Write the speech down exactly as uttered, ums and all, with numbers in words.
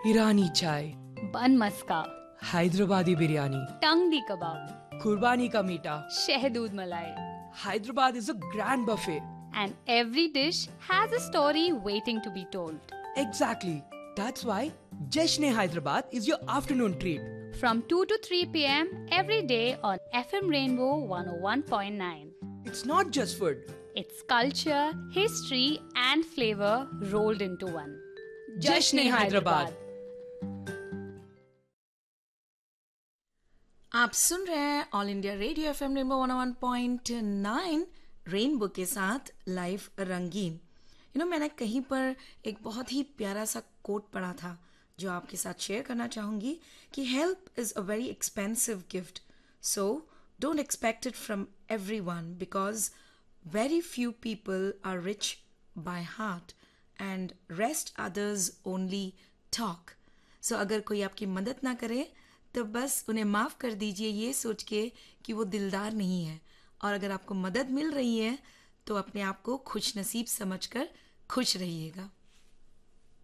ईरानी चाय, बन मस्का, हैदराबादी बिरयानी, टंगडी कबाब, कुर्बानी का मीठा. शहदूद मलाई. Hyderabad is a grand buffet. And every dish has a story waiting to be told. Exactly. That's why Jashn-e-Hyderabad is your afternoon treat. From two to three p.m. every day on F M Rainbow one oh one point nine. It's not just food. It's culture, history and flavor rolled into one. Jashn-e-Hyderabad. आप सुन रहे हैं all India radio F M rainbow one ओ one point nine rainbow के साथ live रंगीन. You know मैंने कहीं पर एक बहुत ही प्यारा सा कोट पढ़ा था जो आपके साथ शेयर करना चाहूँगी कि help is a very expensive gift, so don't expect it from every one because very few people are rich by heart and rest others only talk. सो अगर कोई आपकी मदद ना करे तो बस उन्हें माफ़ कर दीजिए ये सोच के कि वो दिलदार नहीं है, और अगर आपको मदद मिल रही है तो अपने आप को खुश नसीब समझकर खुश रहिएगा.